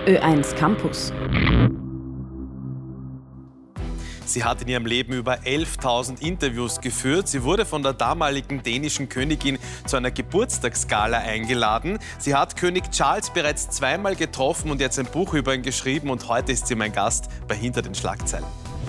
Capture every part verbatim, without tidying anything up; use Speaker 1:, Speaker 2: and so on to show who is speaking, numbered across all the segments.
Speaker 1: Ö eins Campus.
Speaker 2: Sie hat in ihrem Leben über elftausend Interviews geführt. Sie wurde von der damaligen dänischen Königin zu einer Geburtstagsgala eingeladen. Sie hat König Charles bereits zweimal getroffen und jetzt ein Buch über ihn geschrieben. Und heute ist sie mein Gast bei Hinter den Schlagzeilen.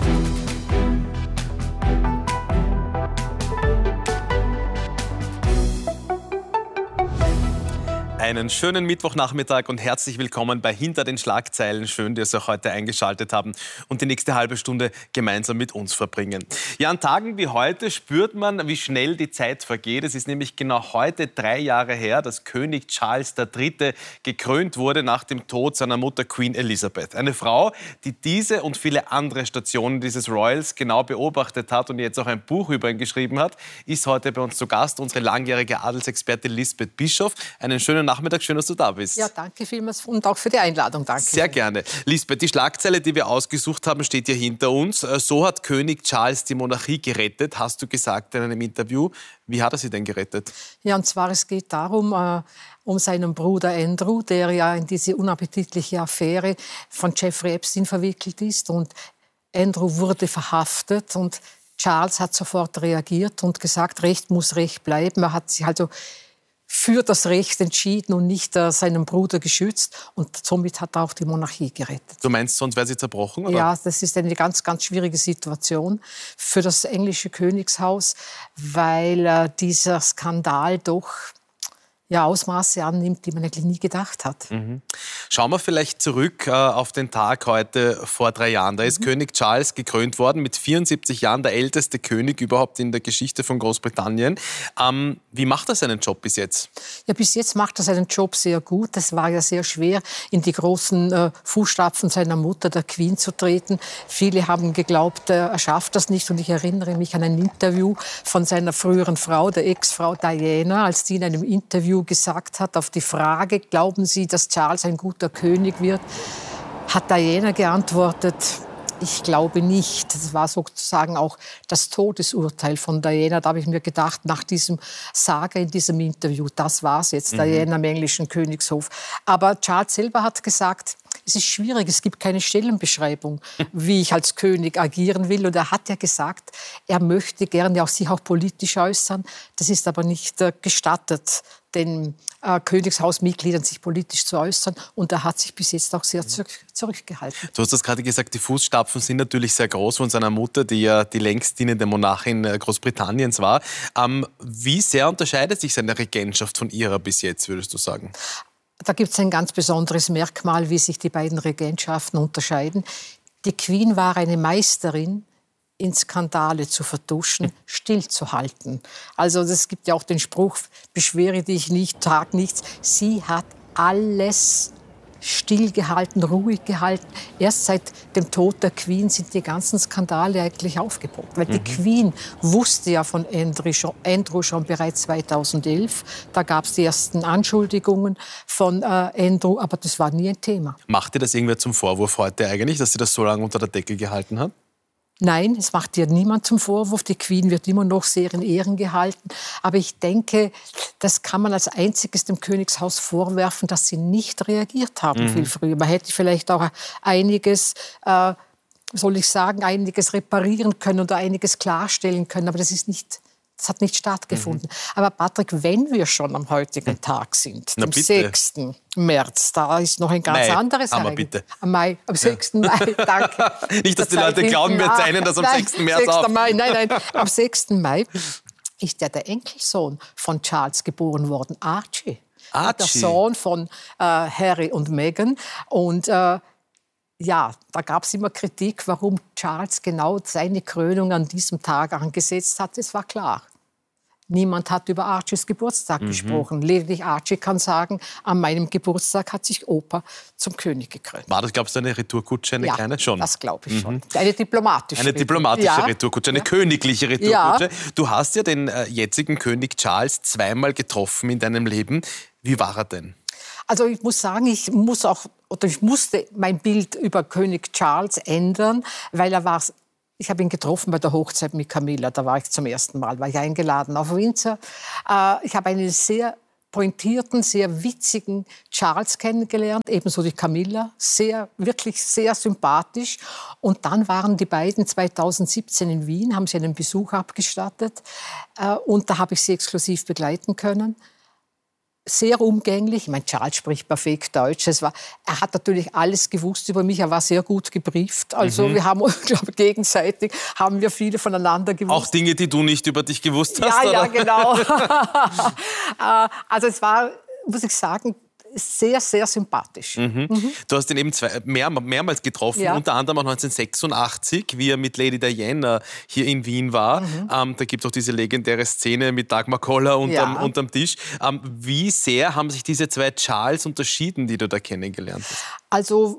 Speaker 2: Einen schönen Mittwochnachmittag und herzlich willkommen bei Hinter den Schlagzeilen. Schön, dass Sie auch heute eingeschaltet haben und die nächste halbe Stunde gemeinsam mit uns verbringen. Ja, an Tagen wie heute spürt man, wie schnell die Zeit vergeht. Es ist nämlich genau heute drei Jahre her, dass König Charles der Dritte gekrönt wurde nach dem Tod seiner Mutter Queen Elizabeth. Eine Frau, die diese und viele andere Stationen dieses Royals genau beobachtet hat und jetzt auch ein Buch über ihn geschrieben hat, ist heute bei uns zu Gast unsere langjährige Adelsexpertin Lisbeth Bischof. Einen schönen Nachmittag, schön, dass du da bist.
Speaker 3: Ja, danke vielmals und auch für die Einladung. Danke.
Speaker 2: Sehr gerne. Lisbeth, die Schlagzeile, die wir ausgesucht haben, steht hier hinter uns. So hat König Charles die Monarchie gerettet, hast du gesagt in einem Interview. Wie hat er sie denn gerettet?
Speaker 3: Ja, und zwar, es geht darum, äh, um seinen Bruder Andrew, der ja in diese unappetitliche Affäre von Jeffrey Epstein verwickelt ist. Und Andrew wurde verhaftet und Charles hat sofort reagiert und gesagt, Recht muss Recht bleiben. Er hat sich also für das Recht entschieden und nicht äh, seinen Bruder geschützt. Und somit hat er auch die Monarchie gerettet.
Speaker 2: Du meinst, sonst wäre sie zerbrochen, oder?
Speaker 3: Ja, das ist eine ganz, ganz schwierige Situation für das englische Königshaus, weil äh, dieser Skandal doch ja, Ausmaße annimmt, die man eigentlich nie gedacht hat.
Speaker 2: Mhm. Schauen wir vielleicht zurück äh, auf den Tag heute vor drei Jahren. Da ist mhm. König Charles gekrönt worden, mit vierundsiebzig Jahren der älteste König überhaupt in der Geschichte von Großbritannien. Ähm, wie macht er seinen Job bis jetzt?
Speaker 3: Ja, bis jetzt macht er seinen Job sehr gut. Es war ja sehr schwer, in die großen äh, Fußstapfen seiner Mutter, der Queen, zu treten. Viele haben geglaubt, äh, er schafft das nicht. Und ich erinnere mich an ein Interview von seiner früheren Frau, der Ex-Frau Diana, als die in einem Interview gesagt hat, auf die Frage, glauben Sie, dass Charles ein guter König wird, hat Diana geantwortet, ich glaube nicht. Das war sozusagen auch das Todesurteil von Diana. Da habe ich mir gedacht, nach diesem Saga in diesem Interview, das war's jetzt, mhm. Diana am englischen Königshof. Aber Charles selber hat gesagt, es ist schwierig, es gibt keine Stellenbeschreibung, wie ich als König agieren will. Und er hat ja gesagt, er möchte gerne auch sich auch politisch äußern. Das ist aber nicht äh, gestattet, den äh, Königshausmitgliedern sich politisch zu äußern. Und er hat sich bis jetzt auch sehr zurück, zurückgehalten.
Speaker 2: Du hast das gerade gesagt, die Fußstapfen sind natürlich sehr groß von seiner Mutter, die ja die längst dienende Monarchin Großbritanniens war. Ähm, wie sehr unterscheidet sich seine Regentschaft von ihrer bis jetzt, würdest du sagen?
Speaker 3: Da gibt es ein ganz besonderes Merkmal, wie sich die beiden Regentschaften unterscheiden. Die Queen war eine Meisterin, in Skandale zu vertuschen, stillzuhalten. Also es gibt ja auch den Spruch, beschwere dich nicht, tag nichts. Sie hat alles stillgehalten, ruhig gehalten. Erst seit dem Tod der Queen sind die ganzen Skandale eigentlich aufgepoppt. Weil die mhm. Queen wusste ja von Andrew schon, Andrew schon bereits zweitausendelf. Da gab es die ersten Anschuldigungen von äh, Andrew, aber das war nie ein Thema.
Speaker 2: Macht ihr das irgendwer zum Vorwurf heute eigentlich, dass sie das so lange unter der Decke gehalten hat?
Speaker 3: Nein, es macht ihr niemand zum Vorwurf. Die Queen wird immer noch sehr in Ehren gehalten. Aber ich denke, das kann man als einziges dem Königshaus vorwerfen, dass sie nicht reagiert haben mhm. viel früher. Man hätte vielleicht auch einiges, äh, soll ich sagen, einiges reparieren können oder einiges klarstellen können. Aber das ist nicht... Das hat nicht stattgefunden. Mhm. Aber Patrick, wenn wir schon am heutigen Tag sind,
Speaker 2: Na,
Speaker 3: dem
Speaker 2: bitte.
Speaker 3: sechsten März, da ist noch ein ganz
Speaker 2: Mai.
Speaker 3: anderes
Speaker 2: Ereignis. Bitte.
Speaker 3: Am Mai, am sechsten Mai, danke.
Speaker 2: Nicht, dass die Leute glauben, wir zeichnen das am
Speaker 3: nein,
Speaker 2: sechsten März
Speaker 3: sechsten
Speaker 2: auf.
Speaker 3: Mai, nein, nein, am sechsten Mai ist ja der Enkelsohn von Charles geboren worden, Archie.
Speaker 2: Archie.
Speaker 3: Der Sohn von äh, Harry und Meghan. Und äh, ja, da gab es immer Kritik, warum Charles genau seine Krönung an diesem Tag angesetzt hat. Es war klar. Niemand hat über Archies Geburtstag mhm. gesprochen. Lediglich Archie kann sagen, an meinem Geburtstag hat sich Opa zum König gekrönt.
Speaker 2: War das, glaubst du, eine Retourkutsche, eine
Speaker 3: ja,
Speaker 2: kleine? Schon.
Speaker 3: Das glaube ich schon.
Speaker 2: Mhm.
Speaker 3: Eine diplomatische
Speaker 2: Eine diplomatische
Speaker 3: ja.
Speaker 2: Retourkutsche, eine
Speaker 3: ja.
Speaker 2: königliche Retourkutsche.
Speaker 3: Ja.
Speaker 2: Du hast ja den äh, jetzigen König Charles zweimal getroffen in deinem Leben. Wie war er denn?
Speaker 3: Also ich muss sagen, ich muss auch, oder ich musste mein Bild über König Charles ändern, weil er war, ich habe ihn getroffen bei der Hochzeit mit Camilla, da war ich zum ersten Mal, war ich eingeladen auf Windsor. Äh, ich habe eine sehr pointierten, sehr witzigen Charles kennengelernt, ebenso die Camilla, sehr, wirklich sehr sympathisch. Und dann waren die beiden zweitausendsiebzehn in Wien, haben sie einen Besuch abgestattet und da habe ich sie exklusiv begleiten können. Sehr umgänglich. Ich meine, Charles spricht perfekt Deutsch. Es war, er hat natürlich alles gewusst über mich. Er war sehr gut gebrieft. Also mhm. wir haben, glaube ich, gegenseitig haben wir viele voneinander gewusst.
Speaker 2: Auch Dinge, die du nicht über dich gewusst hast?
Speaker 3: Ja,
Speaker 2: oder?
Speaker 3: ja, genau. Also es war, muss ich sagen, sehr, sehr sympathisch.
Speaker 2: Mhm. Mhm. Du hast ihn eben zwei, mehr, mehrmals getroffen, ja. unter anderem auch neunzehnhundertsechsundachtzig, wie er mit Lady Diana hier in Wien war. Mhm. Ähm, da gibt es auch diese legendäre Szene mit Dagmar Koller unterm, ja. unterm Tisch. Ähm, wie sehr haben sich diese zwei Charles unterschieden, die du da kennengelernt hast?
Speaker 3: Also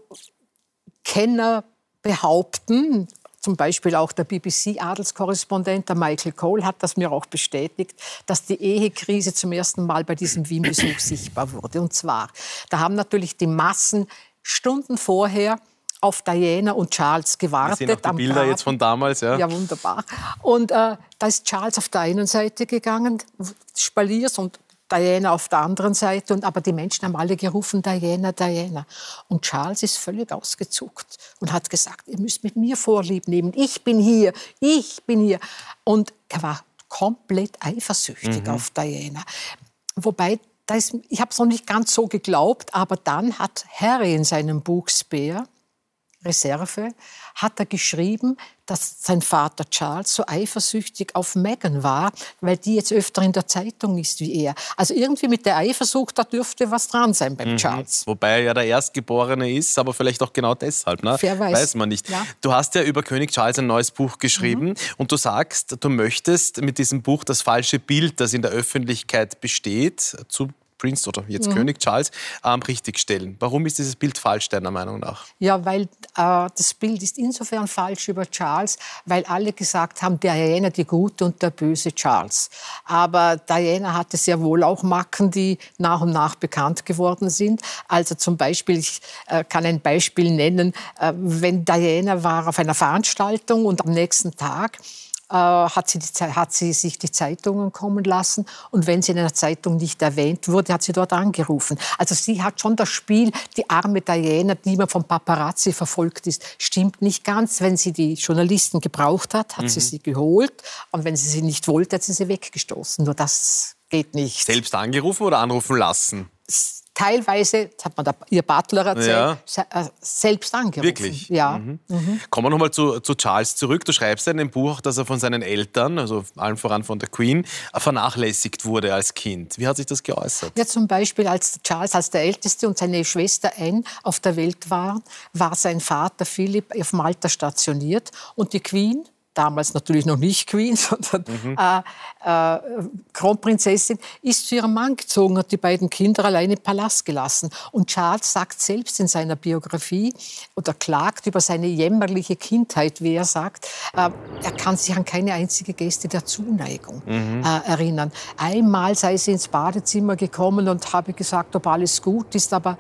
Speaker 3: Kenner behaupten, zum Beispiel auch der B B C-Adelskorrespondent, der Michael Cole, hat das mir auch bestätigt, dass die Ehekrise zum ersten Mal bei diesem Wien-Besuch sichtbar wurde. Und zwar, da haben natürlich die Massen Stunden vorher auf Diana und Charles gewartet.
Speaker 2: Wir sehen auch die Bilder Graben. Jetzt von damals. Ja,
Speaker 3: ja wunderbar. Und äh, da ist Charles auf der einen Seite gegangen, Spaliers, und Diana auf der anderen Seite. Und, aber die Menschen haben alle gerufen, Diana, Diana. Und Charles ist völlig ausgezuckt und hat gesagt, ihr müsst mit mir Vorlieb nehmen. Ich bin hier, ich bin hier. Und er war komplett eifersüchtig mhm. auf Diana. Wobei, da ist, ich habe es noch nicht ganz so geglaubt, aber dann hat Harry in seinem Buch Spare, Reserve, hat er geschrieben, dass sein Vater Charles so eifersüchtig auf Meghan war, weil die jetzt öfter in der Zeitung ist wie er. Also irgendwie mit der Eifersucht, da dürfte was dran sein beim mhm. Charles.
Speaker 2: Wobei er ja der Erstgeborene ist, aber vielleicht auch genau deshalb. Ne?
Speaker 3: Wer weiß.
Speaker 2: Weiß man nicht. Ja. Du hast ja über König Charles ein neues Buch geschrieben mhm. und du sagst, du möchtest mit diesem Buch das falsche Bild, das in der Öffentlichkeit besteht, zu Prince oder jetzt mhm. König Charles, ähm, richtigstellen. Warum ist dieses Bild falsch, deiner Meinung nach?
Speaker 3: Ja, weil äh, das Bild ist insofern falsch über Charles, weil alle gesagt haben, Diana die Gute und der böse Charles. Aber Diana hatte sehr wohl auch Macken, die nach und nach bekannt geworden sind. Also zum Beispiel, ich äh, kann ein Beispiel nennen, äh, wenn Diana war auf einer Veranstaltung und am nächsten Tag Äh, hat, sie die, hat sie sich die Zeitungen kommen lassen und wenn sie in einer Zeitung nicht erwähnt wurde, hat sie dort angerufen. Also sie hat schon das Spiel, die arme Diana, die immer vom Paparazzi verfolgt ist, stimmt nicht ganz. Wenn sie die Journalisten gebraucht hat, hat mhm. sie sie geholt und wenn sie sie nicht wollte, hat sie sie weggestoßen. Nur das geht nicht.
Speaker 2: Selbst angerufen oder anrufen lassen?
Speaker 3: Teilweise, das hat man der, ihr Butler erzählt, ja. selbst angerufen.
Speaker 2: Wirklich?
Speaker 3: Ja.
Speaker 2: Mhm. Mhm. Kommen wir noch mal zu, zu Charles zurück. Du schreibst ja in dem Buch, dass er von seinen Eltern, also allen voran von der Queen, vernachlässigt wurde als Kind. Wie hat sich das geäußert? Ja,
Speaker 3: zum Beispiel, als Charles als der Älteste und seine Schwester Anne auf der Welt waren, war sein Vater Philipp auf Malta stationiert und die Queen, damals natürlich noch nicht Queen, sondern mhm. äh, äh, Kronprinzessin, ist zu ihrem Mann gezogen, hat die beiden Kinder allein im Palast gelassen. Und Charles sagt selbst in seiner Biografie oder klagt über seine jämmerliche Kindheit, wie er sagt, äh, er kann sich an keine einzige Geste der Zuneigung mhm. äh, erinnern. Einmal sei sie ins Badezimmer gekommen und habe gesagt, ob alles gut ist, aber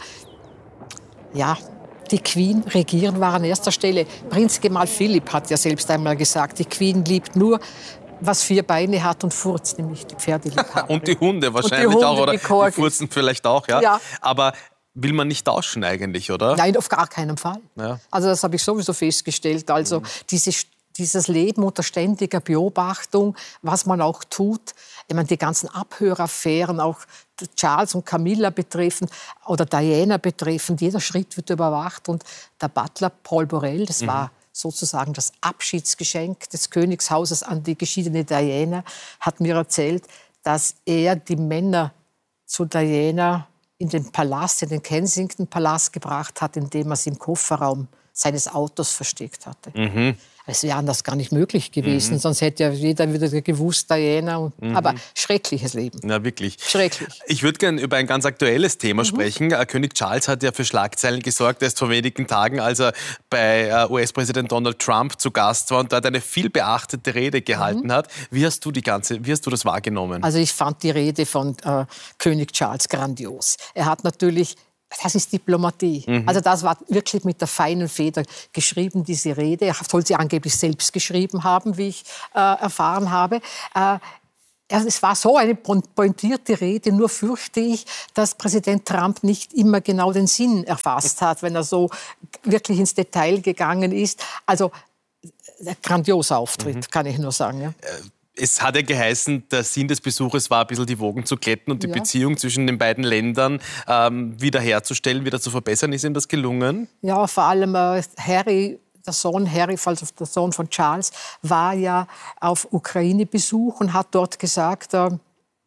Speaker 3: ja, die Queen regieren war an erster Stelle. Prinzgemahl Philipp hat ja selbst einmal gesagt, die Queen liebt nur, was vier Beine hat und furzt, nämlich die Pferdeliebhaber.
Speaker 2: Und die Hunde wahrscheinlich die Hunde, auch, oder die, die furzen vielleicht auch, ja. ja. Aber will man nicht tauschen eigentlich, oder?
Speaker 3: Nein, auf gar keinen Fall. Ja. Also das habe ich sowieso festgestellt. Also mhm. diese Dieses Leben unter ständiger Beobachtung, was man auch tut, ich meine, die ganzen Abhöraffären, auch Charles und Camilla betreffen oder Diana betreffen, jeder Schritt wird überwacht. Und der Butler Paul Borel, das mhm. war sozusagen das Abschiedsgeschenk des Königshauses an die geschiedene Diana, hat mir erzählt, dass er die Männer zu Diana in den Palast, in den Kensington-Palast gebracht hat, indem er sie im Kofferraum seines Autos versteckt hatte. Mhm. Es wäre anders gar nicht möglich gewesen, mhm. sonst hätte ja jeder wieder gewusst, Diana. Und, mhm. Aber schreckliches Leben.
Speaker 2: Na, wirklich.
Speaker 3: Schrecklich.
Speaker 2: Ich würde gerne über ein ganz aktuelles Thema mhm. sprechen. König Charles hat ja für Schlagzeilen gesorgt, erst vor wenigen Tagen, als er bei U S-Präsident Donald Trump zu Gast war und dort eine viel beachtete Rede gehalten mhm. hat. Wie hast du die ganze, wie hast du das wahrgenommen?
Speaker 3: Also ich fand die Rede von äh, König Charles grandios. Er hat natürlich Das ist Diplomatie. Mhm. Also das war wirklich mit der feinen Feder geschrieben, diese Rede. Er soll sie angeblich selbst geschrieben haben, wie ich äh, erfahren habe. Äh, Es war so eine pointierte Rede, nur fürchte ich, dass Präsident Trump nicht immer genau den Sinn erfasst hat, wenn er so wirklich ins Detail gegangen ist. Also, ein grandioser Auftritt, mhm. kann ich nur sagen. Ja.
Speaker 2: Es hat ja geheißen, der Sinn des Besuches war, ein bisschen die Wogen zu glätten und die ja. Beziehung zwischen den beiden Ländern ähm, wiederherzustellen, wieder zu verbessern. Ist ihm das gelungen?
Speaker 3: Ja, vor allem äh, Harry, der Sohn Harry, also der Sohn von Charles, war ja auf Ukraine-Besuch und hat dort gesagt, äh,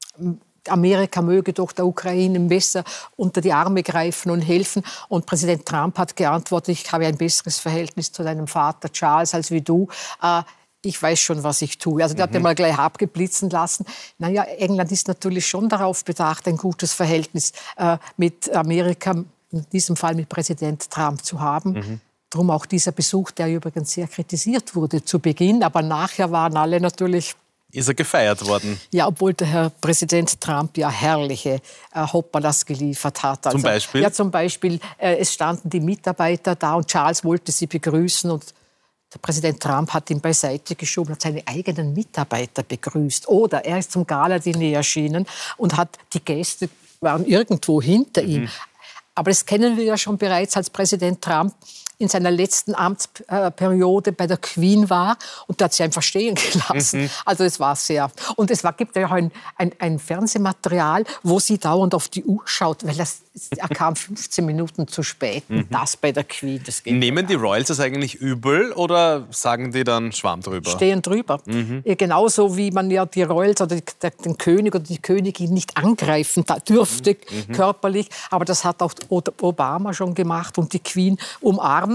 Speaker 3: Amerika möge doch der Ukraine besser unter die Arme greifen und helfen. Und Präsident Trump hat geantwortet, ich habe ein besseres Verhältnis zu deinem Vater Charles als wie du. Äh, ich weiß schon, was ich tue. Also der mhm. hat ja mal gleich abgeblitzen lassen. Naja, England ist natürlich schon darauf bedacht, ein gutes Verhältnis äh, mit Amerika, in diesem Fall mit Präsident Trump zu haben. Mhm. Darum auch dieser Besuch, der übrigens sehr kritisiert wurde zu Beginn. Aber nachher waren alle natürlich...
Speaker 2: Ist er gefeiert worden?
Speaker 3: Ja, obwohl der Herr Präsident Trump ja herrliche äh, Hoppalas geliefert hat. Also,
Speaker 2: zum Beispiel?
Speaker 3: Ja, zum Beispiel, äh, es standen die Mitarbeiter da und Charles wollte sie begrüßen und der Präsident Trump hat ihn beiseite geschoben, hat seine eigenen Mitarbeiter begrüßt. Oder er ist zum Gala-Diner erschienen und hat, die Gäste waren irgendwo hinter mhm. ihm. Aber das kennen wir ja schon bereits, als Präsident Trump in seiner letzten Amtsperiode bei der Queen war und da hat sie einfach stehen gelassen. Mhm. Also es war sehr... Und es war, gibt ja auch ein, ein, ein Fernsehmaterial, wo sie dauernd auf die Uhr schaut, weil das, er kam fünfzehn Minuten zu spät. Mhm. Und das bei der Queen, das geht
Speaker 2: Nehmen die Royals das eigentlich übel oder sagen die dann Schwamm drüber?
Speaker 3: Stehen drüber. Mhm. Genauso wie man ja die Royals oder die, den König oder die Königin nicht angreifen dürfte, mhm. körperlich. Aber das hat auch Obama schon gemacht und die Queen umarmt.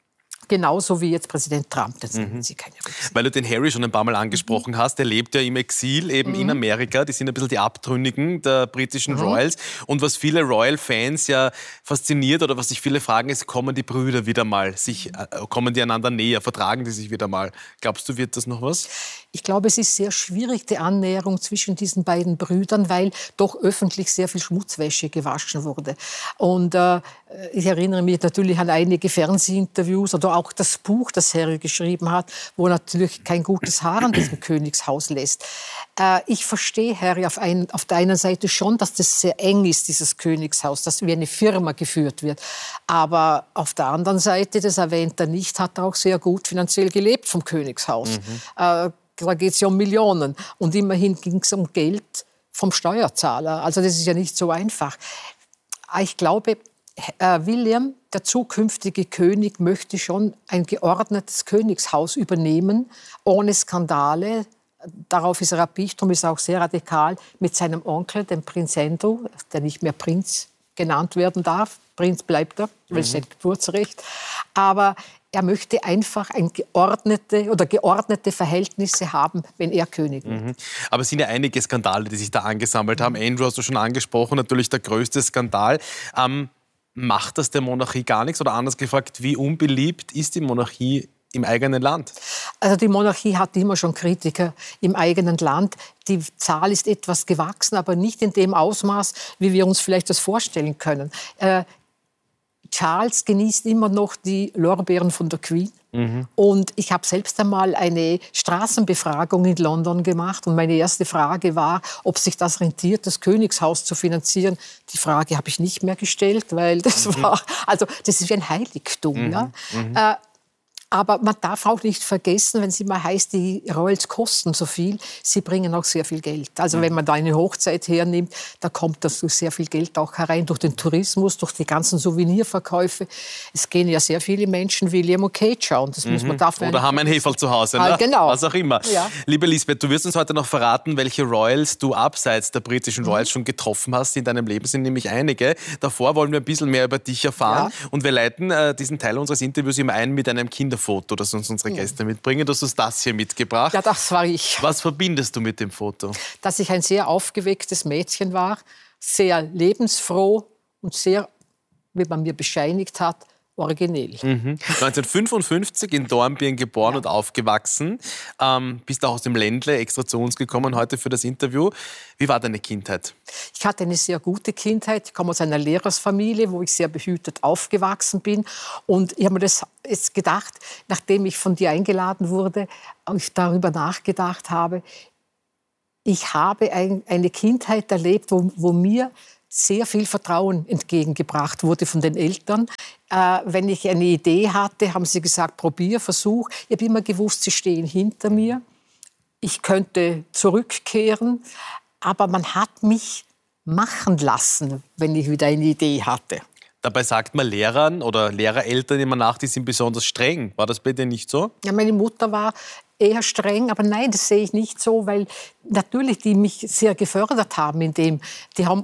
Speaker 3: Genauso wie jetzt Präsident Trump. Das
Speaker 2: mhm. Sie keine Weil du den Harry schon ein paar Mal angesprochen mhm. hast, der lebt ja im Exil eben mhm. in Amerika. Die sind ein bisschen die Abtrünnigen der britischen mhm. Royals. Und was viele Royal-Fans ja fasziniert oder was sich viele fragen, ist, kommen die Brüder wieder mal, sich, äh, kommen die einander näher, vertragen die sich wieder mal? Glaubst du, wird das noch was?
Speaker 3: Ich glaube, es ist sehr schwierig, die Annäherung zwischen diesen beiden Brüdern, weil doch öffentlich sehr viel Schmutzwäsche gewaschen wurde. Und äh, ich erinnere mich natürlich an einige Fernsehinterviews oder auch das Buch, das Harry geschrieben hat, wo natürlich kein gutes Haar an diesem Königshaus lässt. Äh, ich verstehe Harry auf, ein, auf der einen Seite schon, dass das sehr eng ist, dieses Königshaus, dass wie eine Firma geführt wird. Aber auf der anderen Seite, das erwähnt er nicht, hat er auch sehr gut finanziell gelebt vom Königshaus. Mhm. Äh, Da geht es ja um Millionen. Und immerhin ging es um Geld vom Steuerzahler. Also das ist ja nicht so einfach. Ich glaube, William, der zukünftige König, möchte schon ein geordnetes Königshaus übernehmen, ohne Skandale. Darauf ist er erpicht und ist auch sehr radikal mit seinem Onkel, dem Prinz Andrew, der nicht mehr Prinz genannt werden darf. Prinz bleibt er, weil es mhm. sein Geburtsrecht. Aber er möchte einfach ein geordnete oder geordnete Verhältnisse haben, wenn er König wird.
Speaker 2: Mhm. Aber es sind ja einige Skandale, die sich da angesammelt haben. Andrew hast du schon angesprochen, natürlich der größte Skandal. Ähm, macht das der Monarchie gar nichts? Oder anders gefragt, wie unbeliebt ist die Monarchie im eigenen Land?
Speaker 3: Also die Monarchie hat immer schon Kritiker im eigenen Land. Die Zahl ist etwas gewachsen, aber nicht in dem Ausmaß, wie wir uns vielleicht das vorstellen können. Äh, Charles genießt immer noch die Lorbeeren von der Queen. Mhm. Und ich habe selbst einmal eine Straßenbefragung in London gemacht. Und meine erste Frage war, ob sich das rentiert, das Königshaus zu finanzieren. Die Frage habe ich nicht mehr gestellt, weil das mhm. war, also das ist wie ein Heiligtum. Mhm. Ja? Mhm. Äh, Aber man darf auch nicht vergessen, wenn es immer heißt, die Royals kosten so viel, sie bringen auch sehr viel Geld. Also ja. wenn man da eine Hochzeit hernimmt, da kommt dazu sehr viel Geld auch herein durch den Tourismus, durch die ganzen Souvenirverkäufe. Es gehen ja sehr viele Menschen William und Kate schauen. Das mhm. muss man dafür
Speaker 2: Oder haben ein Heferl zu Hause, ne?
Speaker 3: Ah, genau.
Speaker 2: Was auch immer. Ja. Liebe Lisbeth, du wirst uns heute noch verraten, welche Royals du abseits der britischen Royals mhm. schon getroffen hast. In deinem Leben sind nämlich einige. Davor wollen wir ein bisschen mehr über dich erfahren. Ja. Und wir leiten äh, diesen Teil unseres Interviews immer ein mit einem Kinderfoto. Foto, das uns unsere Gäste mitbringen. Du hast uns das hier mitgebracht.
Speaker 3: Ja, das war ich.
Speaker 2: Was verbindest du mit dem Foto?
Speaker 3: Dass ich ein sehr aufgewecktes Mädchen war, sehr lebensfroh und sehr, wie man mir bescheinigt hat, originell.
Speaker 2: Mhm. neunzehnhundertfünfundfünfzig in Dornbirn geboren ja. und aufgewachsen. Ähm, bist auch aus dem Ländle extra zu uns gekommen heute für das Interview. Wie war deine Kindheit?
Speaker 3: Ich hatte eine sehr gute Kindheit. Ich komme aus einer Lehrersfamilie, wo ich sehr behütet aufgewachsen bin. Und ich habe mir das jetzt gedacht, nachdem ich von dir eingeladen wurde, und ich darüber nachgedacht habe, ich habe ein, eine Kindheit erlebt, wo, wo mir sehr viel Vertrauen entgegengebracht wurde von den Eltern. Äh, wenn ich eine Idee hatte, haben sie gesagt, probier, versuch. Ich habe immer gewusst, sie stehen hinter mir. Ich könnte zurückkehren, aber man hat mich machen lassen, wenn ich wieder eine Idee hatte.
Speaker 2: Dabei sagt man Lehrern oder Lehrereltern immer nach, die sind besonders streng. War das bei dir nicht so?
Speaker 3: Ja, meine Mutter war eher streng, aber nein, das sehe ich nicht so, weil natürlich die mich sehr gefördert haben in dem, die haben,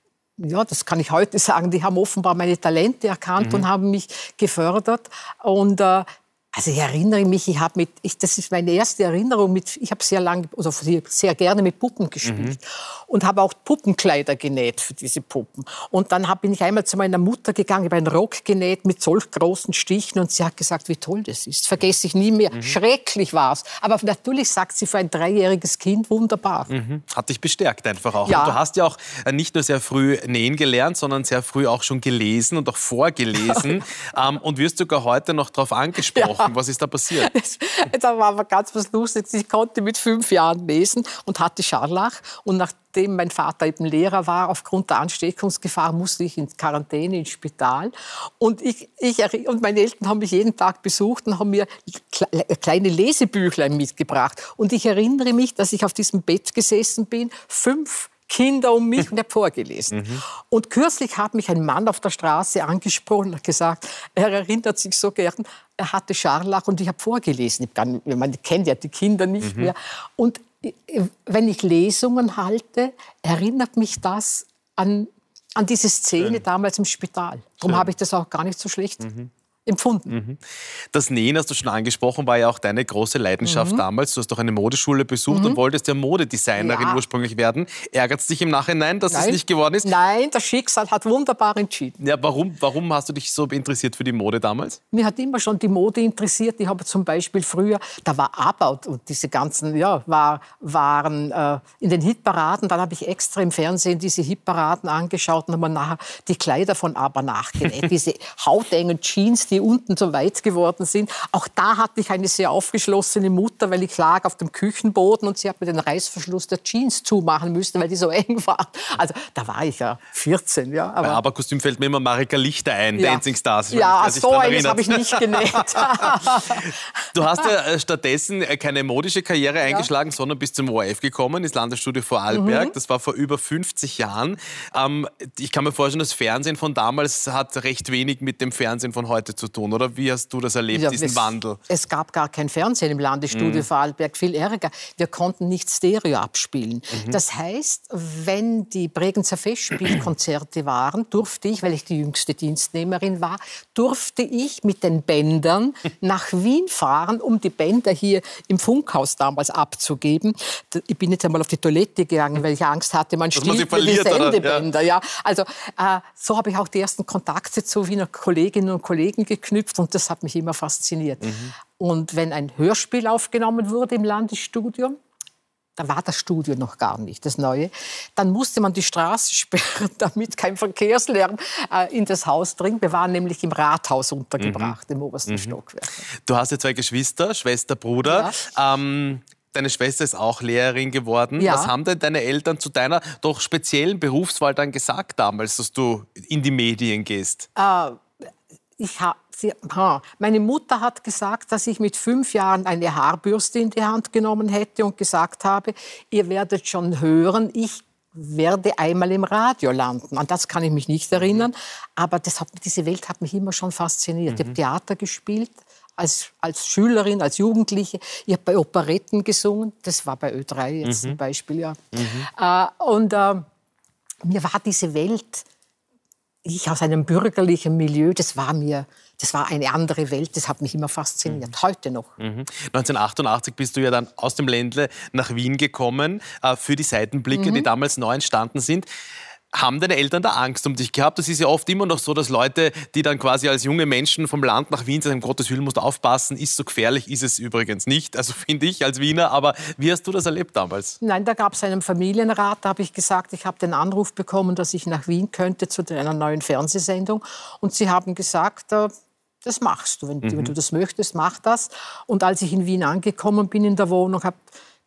Speaker 3: ja, das kann ich heute sagen, die haben offenbar meine Talente erkannt mhm. und haben mich gefördert und äh, also ich erinnere mich, ich habe mit, ich, das ist meine erste Erinnerung mit, ich habe sehr lange, oder sehr, sehr gerne mit Puppen gespielt mhm. und habe auch Puppenkleider genäht für diese Puppen. Und dann hab, bin ich einmal zu meiner Mutter gegangen, habe einen Rock genäht mit solch großen Stichen und sie hat gesagt, wie toll das ist. Vergesse ich nie mehr. Mhm. Schrecklich war's. Aber natürlich sagt sie für ein dreijähriges Kind wunderbar.
Speaker 2: Mhm. Hat dich bestärkt einfach auch.
Speaker 3: Ja.
Speaker 2: Und du hast ja auch nicht nur sehr früh nähen gelernt, sondern sehr früh auch schon gelesen und auch vorgelesen ähm, und wirst sogar heute noch darauf angesprochen. Ja. Was ist da passiert?
Speaker 3: Das, da war aber ganz was Lustiges. Ich konnte mit fünf Jahren lesen und hatte Scharlach. Und nachdem mein Vater eben Lehrer war, aufgrund der Ansteckungsgefahr, musste ich in Quarantäne, ins Spital. Und, ich, ich, und meine Eltern haben mich jeden Tag besucht und haben mir kleine Lesebüchlein mitgebracht. Und ich erinnere mich, dass ich auf diesem Bett gesessen bin, fünf Kinder um mich und habe vorgelesen. Mhm. Und kürzlich hat mich ein Mann auf der Straße angesprochen und gesagt, er erinnert sich so gern, er hatte Scharlach und ich habe vorgelesen. Ich kann, man kennt ja die Kinder nicht mhm. mehr. Und wenn ich Lesungen halte, erinnert mich das an, an diese Szene Schön. damals im Spital. Darum habe ich das auch gar nicht so schlecht mhm. empfunden.
Speaker 2: Mhm. Das Nähen, hast du schon angesprochen, war ja auch deine große Leidenschaft mhm. damals. Du hast doch eine Modeschule besucht mhm. und wolltest ja Modedesignerin ja. ursprünglich werden. Ärgert es dich im Nachhinein, dass Nein. es nicht geworden ist?
Speaker 3: Nein, das Schicksal hat wunderbar entschieden.
Speaker 2: Ja, warum, warum hast du dich so interessiert für die Mode damals?
Speaker 3: Mir hat immer schon die Mode interessiert. Ich habe zum Beispiel früher, da war ABBA und diese ganzen, ja, war, waren äh, in den Hitparaden. Dann habe ich extra im Fernsehen diese Hitparaden angeschaut und habe mir nachher die Kleider von ABBA nachgenäht. Diese hautengen Jeans, die unten so weit geworden sind. Auch da hatte ich eine sehr aufgeschlossene Mutter, weil ich lag auf dem Küchenboden und sie hat mir den Reißverschluss der Jeans zumachen müssen, weil die so eng waren. Also da war ich ja vierzehn. Ja,
Speaker 2: aber Bei ABBA-Kostüm fällt mir immer Marika Lichter ein, ja. Dancing Stars.
Speaker 3: Ja, so eines habe ich nicht genäht.
Speaker 2: Du hast ja stattdessen keine modische Karriere ja. eingeschlagen, sondern bist zum O R F gekommen, ins Landesstudio Vorarlberg. Mhm. Das war vor über fünfzig Jahren. Ähm, ich kann mir vorstellen, das Fernsehen von damals hat recht wenig mit dem Fernsehen von heute zu tun, oder? Wie hast du das erlebt, ja, diesen
Speaker 3: es,
Speaker 2: Wandel?
Speaker 3: Es gab gar kein Fernsehen im Landesstudio mhm. Vorarlberg, viel ärger. Wir konnten nicht Stereo abspielen. Mhm. Das heißt, wenn die Bregenzer Festspielkonzerte waren, durfte ich, weil ich die jüngste Dienstnehmerin war, durfte ich mit den Bändern nach Wien fahren, um die Bänder hier im Funkhaus damals abzugeben. Ich bin jetzt einmal auf die Toilette gegangen, weil ich Angst hatte, man stiehlt mir die Sendebänder. Ja. Ja, also äh, so habe ich auch die ersten Kontakte zu Wiener Kolleginnen und Kollegen geknüpft und das hat mich immer fasziniert. Mhm. Und wenn ein Hörspiel aufgenommen wurde im Landesstudio, da war das Studio noch gar nicht, das Neue, dann musste man die Straße sperren, damit kein Verkehrslärm äh, in das Haus dringt. Wir waren nämlich im Rathaus untergebracht, mhm. im obersten mhm. Stockwerk.
Speaker 2: Du hast ja zwei Geschwister, Schwester, Bruder. Ja. Ähm Deine Schwester ist auch Lehrerin geworden. Ja. Was haben denn deine Eltern zu deiner doch speziellen Berufswahl dann gesagt damals, dass du in die Medien gehst?
Speaker 3: Äh, ich ha, sie, ha. Meine Mutter hat gesagt, dass ich mit fünf Jahren eine Haarbürste in die Hand genommen hätte und gesagt habe, ihr werdet schon hören, ich werde einmal im Radio landen. An das kann ich mich nicht erinnern, aber das hat, diese Welt hat mich immer schon fasziniert. Mhm. Ich habe Theater gespielt. Als, als Schülerin, als Jugendliche. Ich habe bei Operetten gesungen. Das war bei Ö drei jetzt mhm. ein Beispiel. Ja. Mhm. Äh, und äh, mir war diese Welt, ich aus einem bürgerlichen Milieu, das war mir, das war eine andere Welt. Das hat mich immer fasziniert. Mhm. Heute noch.
Speaker 2: Mhm. neunzehnhundertachtundachtzig bist du ja dann aus dem Ländle nach Wien gekommen äh, für die Seitenblicke, mhm. die damals neu entstanden sind. Haben deine Eltern da Angst um dich gehabt? Das ist ja oft immer noch so, dass Leute, die dann quasi als junge Menschen vom Land nach Wien sagen, um Gottes Willen, musst du aufpassen, ist so gefährlich, ist es übrigens nicht. Also finde ich als Wiener, aber wie hast du das erlebt damals?
Speaker 3: Nein, da gab es einen Familienrat, da habe ich gesagt, ich habe den Anruf bekommen, dass ich nach Wien könnte zu einer neuen Fernsehsendung. Und sie haben gesagt, äh, das machst du, wenn, mhm. wenn du das möchtest, mach das. Und als ich in Wien angekommen bin in der Wohnung, habe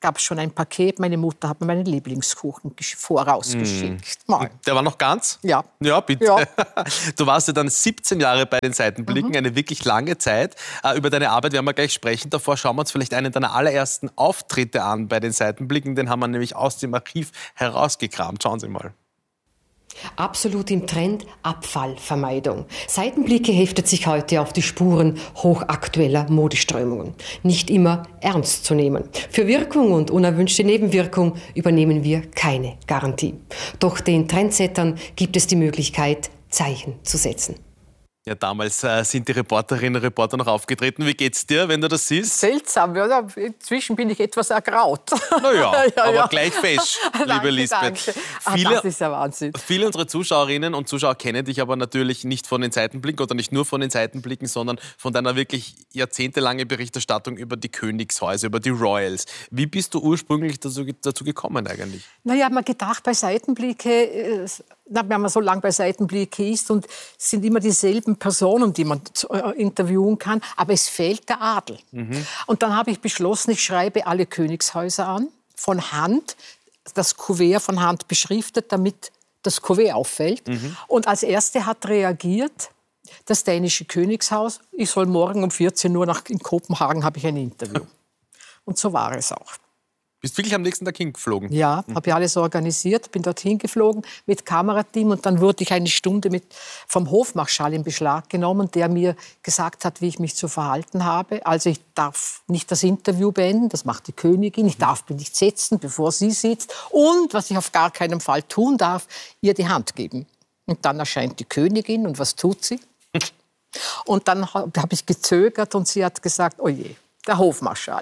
Speaker 3: gab es schon ein Paket. Meine Mutter hat mir meinen Lieblingskuchen vorausgeschickt. Mm.
Speaker 2: Der war noch ganz?
Speaker 3: Ja.
Speaker 2: Ja, bitte.
Speaker 3: Ja.
Speaker 2: Du warst ja dann siebzehn Jahre bei den Seitenblicken, mhm. eine wirklich lange Zeit. Äh, über deine Arbeit werden wir gleich sprechen. Davor schauen wir uns vielleicht einen deiner allerersten Auftritte an bei den Seitenblicken. Den haben wir nämlich aus dem Archiv herausgekramt. Schauen Sie mal.
Speaker 1: Absolut im Trend Abfallvermeidung. Seitenblicke heftet sich heute auf die Spuren hochaktueller Modeströmungen. Nicht immer ernst zu nehmen. Für Wirkung und unerwünschte Nebenwirkung übernehmen wir keine Garantie. Doch den Trendsettern gibt es die Möglichkeit, Zeichen zu setzen.
Speaker 2: Ja, damals äh, sind die Reporterinnen und Reporter noch aufgetreten. Wie geht's dir, wenn du das siehst?
Speaker 3: Seltsam, ja. Inzwischen bin ich etwas ergraut.
Speaker 2: Naja, ja, aber
Speaker 3: ja.
Speaker 2: gleich fesch, liebe
Speaker 3: danke,
Speaker 2: Lisbeth.
Speaker 3: Danke. Ach,
Speaker 2: viele,
Speaker 3: das ist ja Wahnsinn.
Speaker 2: Viele unserer Zuschauerinnen und Zuschauer kennen dich aber natürlich nicht von den Seitenblicken oder nicht nur von den Seitenblicken, sondern von deiner wirklich jahrzehntelange Berichterstattung über die Königshäuser, über die Royals. Wie bist du ursprünglich dazu, dazu gekommen eigentlich?
Speaker 3: Na ja, man gedacht, bei Seitenblicke, wenn man so lange bei Seitenblicke ist und es sind immer dieselben Personen, die man interviewen kann, aber es fehlt der Adel. Mhm. Und dann habe ich beschlossen, ich schreibe alle Königshäuser an, von Hand, das Kuvert von Hand beschriftet, damit das Kuvert auffällt. Mhm. Und als Erste hat reagiert das dänische Königshaus, ich soll morgen um vierzehn Uhr nach, in Kopenhagen habe ich ein Interview. Und so war es auch.
Speaker 2: Bist wirklich am nächsten Tag hingeflogen?
Speaker 3: Ja, habe ich alles organisiert, bin dorthin geflogen mit Kamerateam und dann wurde ich eine Stunde mit, vom Hofmarschall in Beschlag genommen, der mir gesagt hat, wie ich mich zu verhalten habe. Also ich darf nicht das Interview beenden, das macht die Königin, ich darf mich nicht setzen, bevor sie sitzt und, was ich auf gar keinen Fall tun darf, ihr die Hand geben. Und dann erscheint die Königin und was tut sie? Und dann habe ich gezögert und sie hat gesagt, oh je. Der Hofmarschall.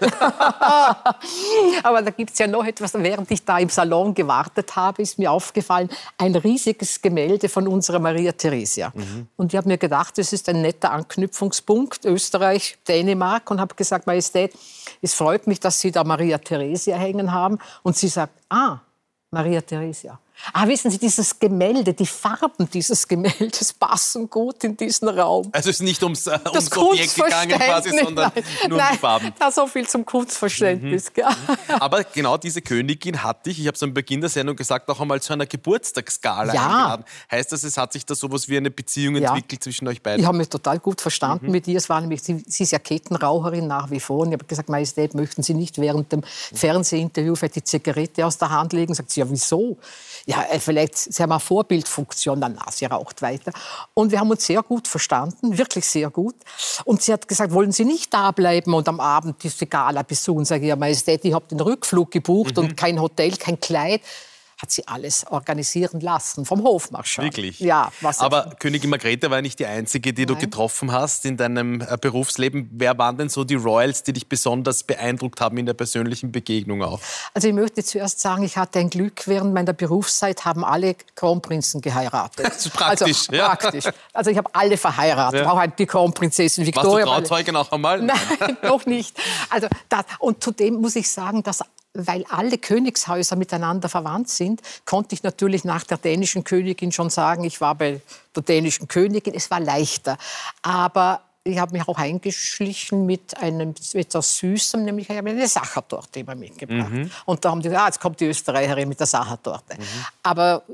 Speaker 3: Aber da gibt es ja noch etwas. Während ich da im Salon gewartet habe, ist mir aufgefallen, ein riesiges Gemälde von unserer Maria Theresia. Mhm. Und ich habe mir gedacht, das ist ein netter Anknüpfungspunkt, Österreich, Dänemark. Und habe gesagt, Majestät, es freut mich, dass Sie da Maria Theresia hängen haben. Und sie sagt, ah, Maria Theresia. Ah, wissen Sie, dieses Gemälde, die Farben dieses Gemäldes passen gut in diesen Raum.
Speaker 2: Also es ist nicht ums, äh, ums Objekt gegangen quasi, sondern
Speaker 3: nein,
Speaker 2: nur
Speaker 3: nein,
Speaker 2: um die Farben.
Speaker 3: Ja, so viel zum Kunstverständnis. Mhm.
Speaker 2: Aber genau diese Königin hat dich, ich habe es am Beginn der Sendung gesagt, auch einmal zu einer Geburtstagsgala
Speaker 3: ja.
Speaker 2: eingeladen. Heißt das, es hat sich da sowas wie eine Beziehung ja. entwickelt zwischen euch beiden?
Speaker 3: Ich habe mich total gut verstanden mhm. mit ihr. Es war nämlich, sie, sie ist ja Kettenraucherin nach wie vor. Und ich habe gesagt, Majestät, möchten Sie nicht während dem Fernsehinterview vielleicht die Zigarette aus der Hand legen? Sagt sie, ja, wieso? Ja, vielleicht, sie haben eine Vorbildfunktion, dann na, sie raucht weiter. Und wir haben uns sehr gut verstanden, wirklich sehr gut. Und sie hat gesagt, wollen Sie nicht da bleiben und am Abend diese Gala besuchen? Sage ich, ja, Majestät, ich habe den Rückflug gebucht mhm. und kein Hotel, kein Kleid. Hat sie alles organisieren lassen vom Hofmarschall.
Speaker 2: Wirklich?
Speaker 3: Ja. Was
Speaker 2: Aber auch. Königin Margrethe war nicht die einzige, die Nein. du getroffen hast in deinem äh, Berufsleben. Wer waren denn so die Royals, die dich besonders beeindruckt haben in der persönlichen Begegnung auch? Also
Speaker 3: ich möchte zuerst sagen, ich hatte ein Glück, während meiner Berufszeit haben alle Kronprinzen geheiratet.
Speaker 2: Das ist praktisch.
Speaker 3: Also,
Speaker 2: ja.
Speaker 3: praktisch. Also ich habe alle verheiratet, ja. auch halt die Kronprinzessin Victoria.
Speaker 2: Warst du Trauzeuge noch einmal?
Speaker 3: Nein, noch nicht. Also das, und zudem muss ich sagen, dass weil alle Königshäuser miteinander verwandt sind, konnte ich natürlich nach der dänischen Königin schon sagen, ich war bei der dänischen Königin. Es war leichter. Aber ich habe mich auch eingeschlichen mit einem etwas Süßem, nämlich ich habe eine Sachertorte immer mitgebracht. Mhm. Und da haben die gesagt, ah, jetzt kommt die Österreicherin mit der Sachertorte. Mhm. Aber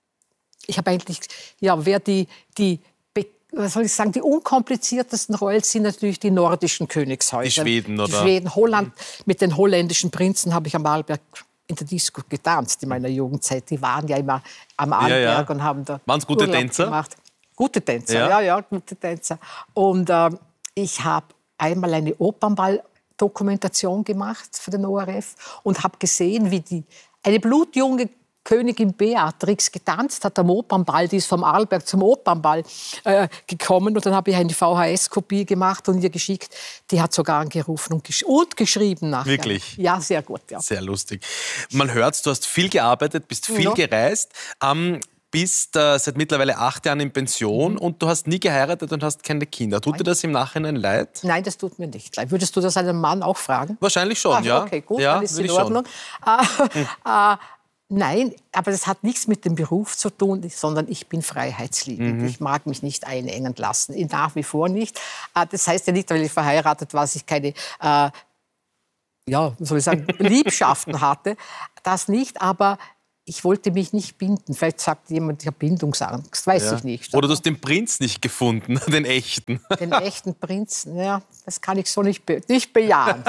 Speaker 3: ich habe eigentlich, ja, wer die, die was soll ich sagen, die unkompliziertesten Royals sind natürlich die nordischen Königshäuser.
Speaker 2: Die Schweden, oder?
Speaker 3: Die Schweden, Holland. Mit den holländischen Prinzen habe ich am Arlberg in der Disco getanzt in meiner Jugendzeit. Die waren ja immer am Arlberg ja, ja. und haben da
Speaker 2: Waren es gute
Speaker 3: Urlaub
Speaker 2: Tänzer?
Speaker 3: Gemacht. Gute Tänzer,
Speaker 2: ja,
Speaker 3: ja, ja, gute Tänzer. Und äh, ich habe einmal eine Opernball-Dokumentation gemacht für den O R F und habe gesehen, wie die, eine blutjunge Königin Beatrix getanzt hat am Opernball, die ist vom Arlberg zum Opernball äh, gekommen und dann habe ich eine V H S-Kopie gemacht und ihr geschickt. Die hat sogar angerufen und, gesch und geschrieben nachher.
Speaker 2: Wirklich?
Speaker 3: Ja, sehr gut. Ja.
Speaker 2: Sehr lustig. Man hört, du hast viel gearbeitet, bist viel
Speaker 3: ja.
Speaker 2: gereist, ähm, bist äh, seit mittlerweile acht Jahren in Pension mhm. und du hast nie geheiratet und hast keine Kinder. Tut Nein. dir das im Nachhinein leid?
Speaker 3: Nein, das tut mir nicht leid. Würdest du das einem Mann auch fragen?
Speaker 2: Wahrscheinlich schon,
Speaker 3: Ach,
Speaker 2: ja.
Speaker 3: Okay, gut,
Speaker 2: ja,
Speaker 3: dann ist es in Ordnung. Hm. Äh, äh, Nein, aber das hat nichts mit dem Beruf zu tun, sondern ich bin freiheitsliebend. Mhm. Ich mag mich nicht einengen lassen, nach wie vor nicht. Das heißt ja nicht, weil ich verheiratet war, dass ich keine äh, ja, wie soll ich sagen, Liebschaften hatte. Das nicht, aber ich wollte mich nicht binden. Vielleicht sagt jemand, ich habe Bindungsangst, weiß
Speaker 2: Ja.
Speaker 3: ich nicht.
Speaker 2: Oder du hast den Prinz nicht gefunden, den echten.
Speaker 3: Den echten Prinzen, ja, das kann ich so nicht, be nicht bejahen.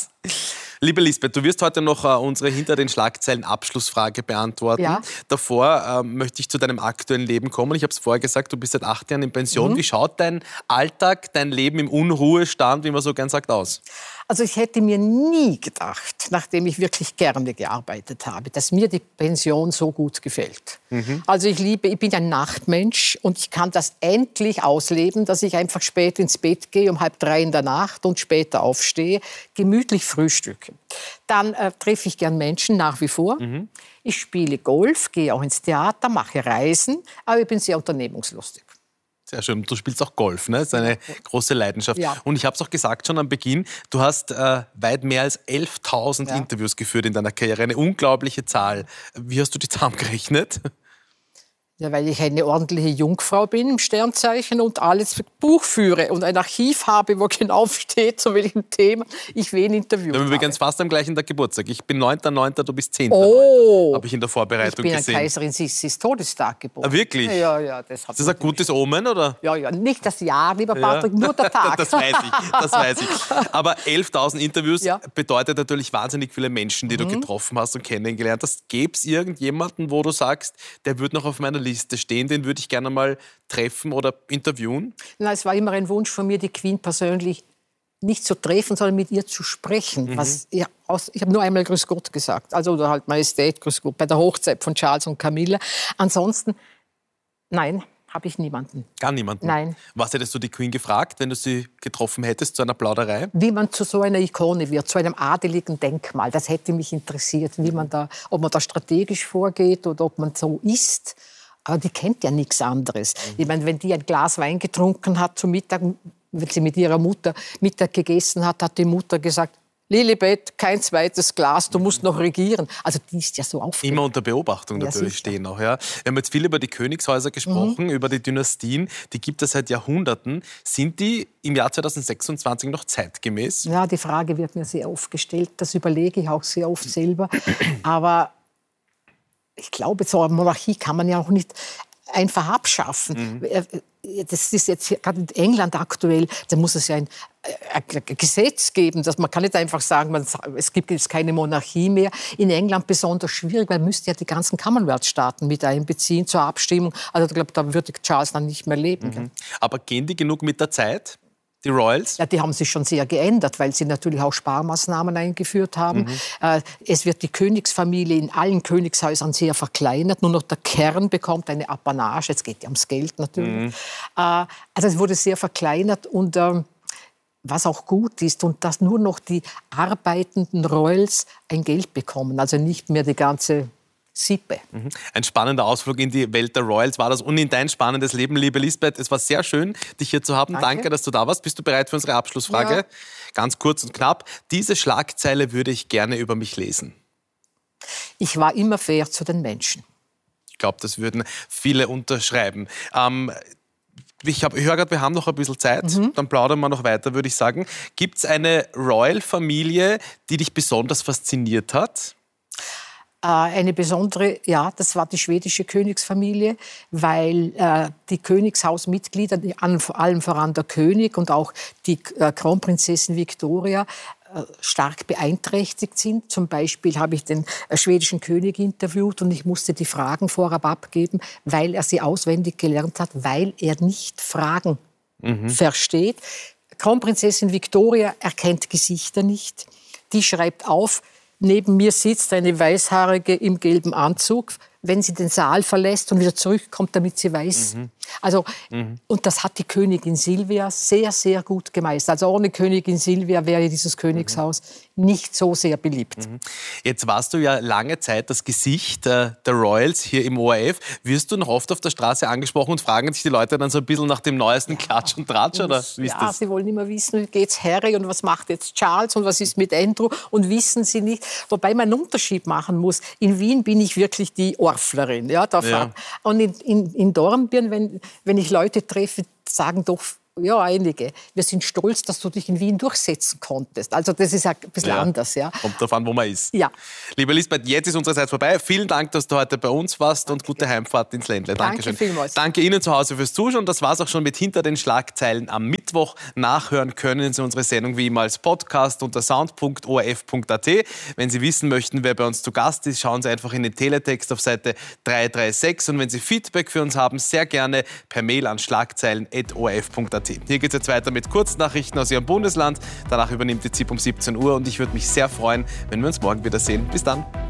Speaker 2: Liebe Lisbeth, du wirst heute noch äh, unsere Hinter den Schlagzeilen Abschlussfrage beantworten.
Speaker 3: Ja.
Speaker 2: Davor äh, möchte ich zu deinem aktuellen Leben kommen. Ich habe es vorher gesagt, du bist seit acht Jahren in Pension. Mhm. Wie schaut dein Alltag, dein Leben im Unruhestand, wie man so gern sagt, aus?
Speaker 3: Also ich hätte mir nie gedacht, nachdem ich wirklich gerne gearbeitet habe, dass mir die Pension so gut gefällt. Mhm. Also ich liebe, ich bin ein Nachtmensch und ich kann das endlich ausleben, dass ich einfach spät ins Bett gehe, um halb drei in der Nacht und später aufstehe, gemütlich frühstücke. Dann äh, treffe ich gern Menschen nach wie vor. Mhm. Ich spiele Golf, gehe auch ins Theater, mache Reisen, aber ich bin sehr unternehmungslustig.
Speaker 2: Sehr schön. Du spielst auch Golf, ne? Das ist eine große Leidenschaft.
Speaker 3: Ja.
Speaker 2: Und ich habe es auch gesagt schon am Beginn, du hast äh, weit mehr als elftausend ja. Interviews geführt in deiner Karriere. Eine unglaubliche Zahl. Wie hast du die zusammengerechnet?
Speaker 3: Ja, weil ich eine ordentliche Jungfrau bin im Sternzeichen und alles Buch führe und ein Archiv habe, wo genau steht, zu welchem Thema ich wen interviewt habe.
Speaker 2: Wir haben übrigens fast am gleichen Tag Geburtstag. Ich bin neunter neunter, du bist zehnter
Speaker 3: Oh,
Speaker 2: habe ich in der Vorbereitung
Speaker 3: gesehen. Ich bin
Speaker 2: gesehen.
Speaker 3: an Kaiserin Sissis Todestag geboren.
Speaker 2: Ah, wirklich?
Speaker 3: Ja, ja. Das, hat
Speaker 2: ist das ein gutes Omen, oder?
Speaker 3: Ja, ja. Nicht das Jahr, lieber Patrick, ja. nur der Tag.
Speaker 2: Das weiß ich, das weiß ich. Aber elftausend Interviews ja. bedeutet natürlich wahnsinnig viele Menschen, die mhm. du getroffen hast und kennengelernt hast. Gäbe es irgendjemanden, wo du sagst, der wird noch auf meiner Liste stehen, den würde ich gerne mal treffen oder interviewen? Na,
Speaker 3: es war immer ein Wunsch von mir, die Queen persönlich nicht zu treffen, sondern mit ihr zu sprechen. Mhm. Was, ja, aus, ich habe nur einmal Grüß Gott gesagt, also oder halt Majestät, Grüß Gott, bei der Hochzeit von Charles und Camilla. Ansonsten, nein, habe ich niemanden.
Speaker 2: Gar niemanden?
Speaker 3: Nein.
Speaker 2: Was hättest du die Queen gefragt, wenn du sie getroffen hättest, zu einer Plauderei?
Speaker 3: Wie man zu so einer Ikone wird, zu einem adeligen Denkmal. Das hätte mich interessiert, wie man da, ob man da strategisch vorgeht oder ob man so ist. Aber die kennt ja nichts anderes. Mhm. Ich meine, wenn die ein Glas Wein getrunken hat zum Mittag, wenn sie mit ihrer Mutter Mittag gegessen hat, hat die Mutter gesagt, Lilibet, kein zweites Glas, du musst noch regieren. Also die ist ja so aufgeregt.
Speaker 2: Immer unter Beobachtung natürlich ja, stehen auch. Ja. Wir haben jetzt viel über die Königshäuser gesprochen, mhm. über die Dynastien. Die gibt es seit Jahrhunderten. Sind die im Jahr zweitausendsechsundzwanzig noch zeitgemäß?
Speaker 3: Ja, die Frage wird mir sehr oft gestellt. Das überlege ich auch sehr oft selber. Aber ich glaube, so eine Monarchie kann man ja auch nicht einfach abschaffen. Mhm. Das ist jetzt gerade in England aktuell, da muss es ja ein, ein Gesetz geben, dass man kann nicht einfach sagen, man, es gibt jetzt keine Monarchie mehr. In England besonders schwierig, weil man müsste ja die ganzen Commonwealth-Staaten mit einbeziehen zur Abstimmung. Also ich glaube, da würde Charles dann nicht mehr leben.
Speaker 2: Mhm. Aber gehen die genug mit der Zeit? Die Royals?
Speaker 3: Ja, die haben sich schon sehr geändert, weil sie natürlich auch Sparmaßnahmen eingeführt haben. Mhm. Äh, es wird die Königsfamilie in allen Königshäusern sehr verkleinert. Nur noch der Kern bekommt eine Apanage. Es geht ja ums Geld natürlich. Mhm. Äh, also es wurde sehr verkleinert und äh, was auch gut ist und dass nur noch die arbeitenden Royals ein Geld bekommen. Also nicht mehr die ganze Sippe.
Speaker 2: Mhm. Ein spannender Ausflug in die Welt der Royals war das und in dein spannendes Leben, liebe Lisbeth. Es war sehr schön, dich hier zu haben. Danke, Danke dass du da warst. Bist du bereit für unsere Abschlussfrage? Ja. Ganz kurz und knapp. Diese Schlagzeile würde ich gerne über mich lesen.
Speaker 3: Ich war immer fair zu den Menschen.
Speaker 2: Ich glaube, das würden viele unterschreiben. Ähm, ich, ich höre gerade, wir haben noch ein bisschen Zeit. Mhm. Dann plaudern wir noch weiter, würde ich sagen. Gibt es eine Royal-Familie, die dich besonders fasziniert hat?
Speaker 3: Eine besondere, ja, das war die schwedische Königsfamilie, weil äh, die Königshausmitglieder, an, vor allem voran der König und auch die äh, Kronprinzessin Victoria, äh, stark beeinträchtigt sind. Zum Beispiel habe ich den äh, schwedischen König interviewt und ich musste die Fragen vorab abgeben, weil er sie auswendig gelernt hat, weil er nicht Fragen mhm. versteht. Kronprinzessin Victoria erkennt Gesichter nicht. Die schreibt auf, neben mir sitzt eine Weißhaarige im gelben Anzug, wenn sie den Saal verlässt und wieder zurückkommt, damit sie weiß. Mhm. Also, mhm. Und das hat die Königin Silvia sehr, sehr gut gemeistert. Also ohne Königin Silvia wäre dieses Königshaus mhm. nicht so sehr beliebt.
Speaker 2: Mhm. Jetzt warst du ja lange Zeit das Gesicht äh, der Royals hier im O R F. Wirst du noch oft auf der Straße angesprochen und fragen sich die Leute dann so ein bisschen nach dem neuesten ja. Klatsch und Tratsch? Oder wie ist
Speaker 3: ja,
Speaker 2: das?
Speaker 3: Sie wollen immer wissen, wie geht's Harry und was macht jetzt Charles und was ist mit Andrew und wissen sie nicht. Wobei man einen Unterschied machen muss. In Wien bin ich wirklich die Orflerin. Ja, da ja. Und in, in, in Dornbirn, wenn, wenn ich Leute treffe, sagen doch Ja, einige. Wir sind stolz, dass du dich in Wien durchsetzen konntest. Also das ist ein bisschen ja, anders. Ja.
Speaker 2: Kommt darauf an, wo man ist.
Speaker 3: Ja.
Speaker 2: Liebe Lisbeth, jetzt ist unsere Zeit vorbei. Vielen Dank, dass du heute bei uns warst. Danke. Und gute Heimfahrt ins Ländle. Dankeschön.
Speaker 3: Danke vielmals.
Speaker 2: Danke Ihnen zu Hause fürs Zuschauen. Das war es auch schon mit Hinter den Schlagzeilen am Mittwoch. Nachhören können Sie unsere Sendung wie immer als Podcast unter sound punkt o r f punkt a t. Wenn Sie wissen möchten, wer bei uns zu Gast ist, schauen Sie einfach in den Teletext auf Seite drei drei sechs. Und wenn Sie Feedback für uns haben, sehr gerne per Mail an schlagzeilen punkt o r f punkt a t. Hier geht es jetzt weiter mit Kurznachrichten aus Ihrem Bundesland. Danach übernimmt die Z I P um siebzehn Uhr und ich würde mich sehr freuen, wenn wir uns morgen wiedersehen. Bis dann.